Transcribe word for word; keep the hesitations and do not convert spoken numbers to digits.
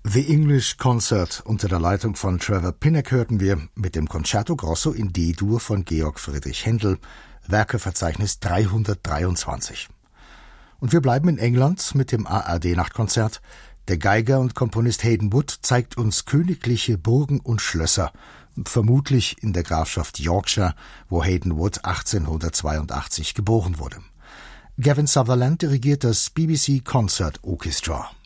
The English Concert unter der Leitung von Trevor Pinnock hörten wir mit dem Concerto Grosso in D-Dur von Georg Friedrich Händel, Werkeverzeichnis dreihundertdreiundzwanzig. Und wir bleiben in England mit dem A R D-Nachtkonzert. Der Geiger und Komponist Haydn Wood zeigt uns königliche Burgen und Schlösser, vermutlich in der Grafschaft Yorkshire, wo Haydn Wood achtzehnhundertzweiundachtzig geboren wurde. Gavin Sutherland dirigiert das B B C Concert Orchestra.